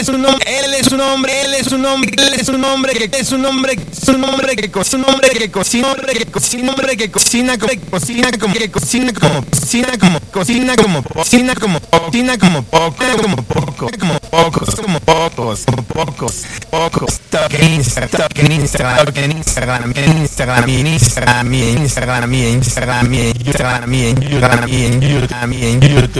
es un hombre, él es un hombre, él es un hombre, él es un hombre que es un hombre, es un hombre que cocina, hombre que cocina, hombre que cocina, hombre que cocina, cocina como que cocina como cocina como cocina como cocina como cocina como poco como poco como pocos como pocos como pocos pocos. Toque en Instagram, toque en Instagram, toque en Instagram, en Instagram, en Instagram, en Instagram, en Instagram, en YouTube, en YouTube.